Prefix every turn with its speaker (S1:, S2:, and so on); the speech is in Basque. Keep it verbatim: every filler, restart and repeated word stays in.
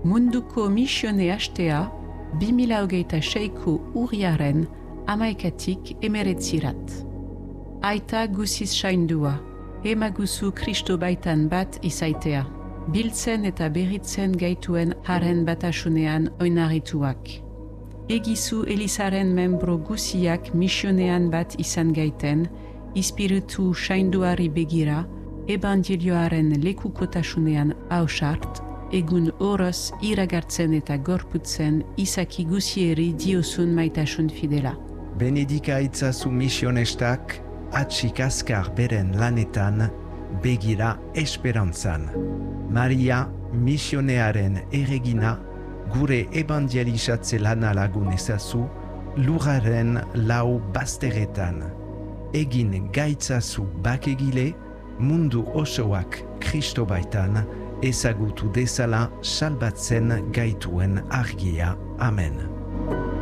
S1: munduko misione hastea bi mila hogeita seiko urriaren hamaikatik emeretzirat. Aita guziz saindua, emaguzu Kristo baitan bat izaitea, biltzen eta berritzen gaituen haren batasunean oinarrituak. Egizu Elizaren membro guziak misionean bat izan gaiten, ispiritu sainduari begira, ebangelioaren lekukotasunean hausart, egun oroz iragartzen eta gorputzen izaki guzieri diozun maitasun fidela.
S2: Benedika itzazu misionestak, atxik azkar beren lanetan, begira esperantzan. Maria, misionearen erregina, gure evangelizatze lana lagun ezazu, lurraren lau bazteretan. Egin gaitzazu bakegile, mundu osoak Kristo baitan, ezagutu dezala salbatzen gaituen argia. Amen.